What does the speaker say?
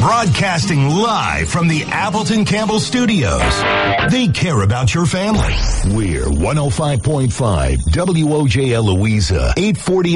Broadcasting live from the Appleton Campbell Studios. They care about your family. We're 105.5 WOJL Louisa, 840